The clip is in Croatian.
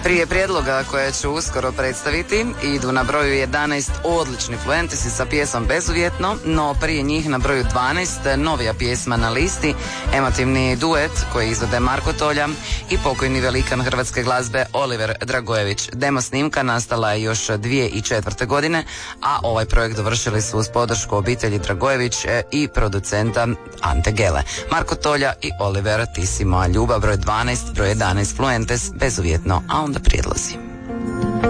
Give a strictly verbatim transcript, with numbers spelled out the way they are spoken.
Prije prijedloga koje ću uskoro predstaviti idu na broju jedanaest odlični Fluentesi sa pjesmom Bezuvjetno, no prije njih na broju dvanaest novija pjesma na listi, emotivni duet koji izvode Marko Tolja i pokojni velikan hrvatske glazbe Oliver Dragojević. Demo snimka nastala je još dvije tisuće četvrte. godine, a ovaj projekt dovršili su uz podršku obitelji Dragojević i producenta Ante Gele. Marko Tolja i Oliver, ti si moja ljubav, broj dvanaest, broj jedanaest Fluentes, Bezuvjetno, a onda prijedlozi.